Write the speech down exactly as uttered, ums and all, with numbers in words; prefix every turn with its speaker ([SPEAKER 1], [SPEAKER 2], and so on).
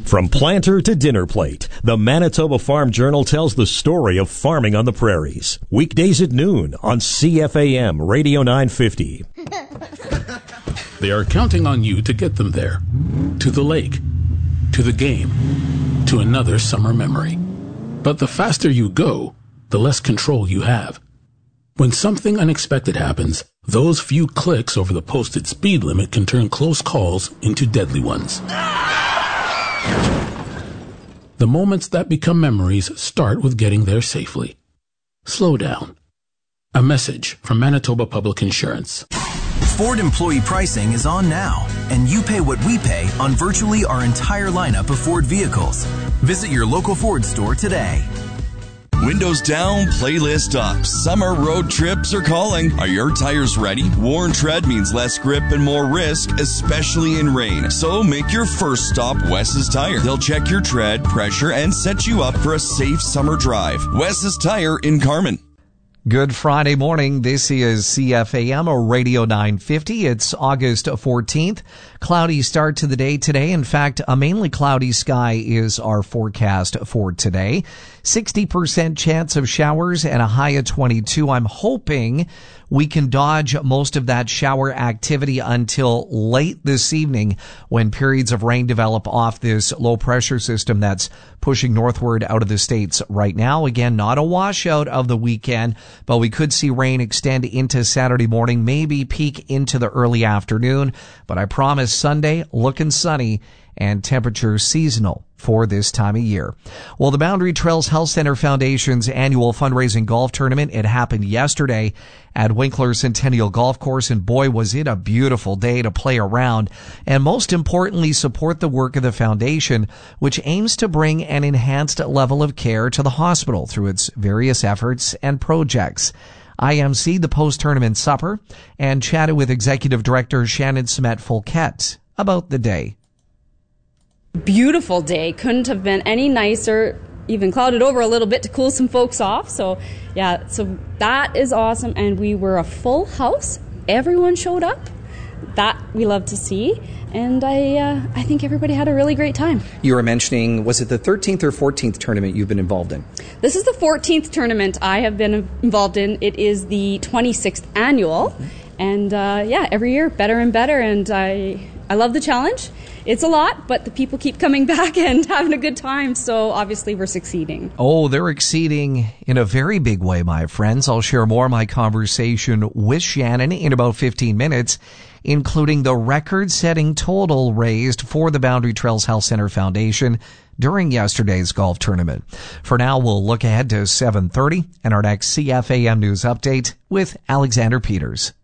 [SPEAKER 1] From planter to dinner plate, the Manitoba Farm Journal tells the story of farming on the prairies. Weekdays at noon on C F A M Radio nine fifty.
[SPEAKER 2] They are counting on you to get them there. To the lake. To the game. To another summer memory. But the faster you go, the less control you have. When something unexpected happens, those few clicks over the posted speed limit can turn close calls into deadly ones. The moments that become memories start with getting there safely. Slow down. A message from Manitoba Public Insurance.
[SPEAKER 3] Ford employee pricing is on now, and you pay what we pay on virtually our entire lineup of Ford vehicles. Visit your local Ford store today.
[SPEAKER 4] Windows down, playlist up. Summer road trips are calling. Are your tires ready? Worn tread means less grip and more risk, especially in rain. So make your first stop Wes's Tire. They'll check your tread, pressure, and set you up for a safe summer drive. Wes's Tire in Carman.
[SPEAKER 5] Good Friday morning. This is C F A M Radio nine fifty. It's August fourteenth. Cloudy start to the day today. In fact, a mainly cloudy sky is our forecast for today. sixty percent chance of showers and a high of twenty-two. I'm hoping we can dodge most of that shower activity until late this evening when periods of rain develop off this low pressure system that's pushing northward out of the States right now. Again, not a washout of the weekend, but we could see rain extend into Saturday morning, maybe peak into the early afternoon. But I promise Sunday looking sunny and temperatures seasonal for this time of year. Well, the Boundary Trails Health Center Foundation's annual fundraising golf tournament, it happened yesterday at Winkler Centennial Golf Course, and boy, was it a beautiful day to play around and most importantly support the work of the foundation, which aims to bring an enhanced level of care to the hospital through its various efforts and projects. I M C the post-tournament supper and chatted with Executive Director Shannon Smet-Folquette about the day.
[SPEAKER 6] Beautiful day. Couldn't have been any nicer. Even clouded over a little bit to cool some folks off. So, yeah, so that is awesome. And we were a full house. Everyone showed up. That we love to see. And I uh, I think everybody had a really great time.
[SPEAKER 7] You were mentioning, was it the thirteenth or fourteenth tournament you've been involved in?
[SPEAKER 6] This is the fourteenth tournament I have been involved in. It is the twenty-sixth annual. Mm-hmm. And, uh, yeah, every year better and better. And I I love the challenge. It's a lot, but the people keep coming back and having a good time, so obviously we're succeeding.
[SPEAKER 5] Oh, they're exceeding in a very big way, my friends. I'll share more of my conversation with Shannon in about fifteen minutes, including the record-setting total raised for the Boundary Trails Health Center Foundation during yesterday's golf tournament. For now, we'll look ahead to seven thirty and our next C F A M News Update with Alexander Peters.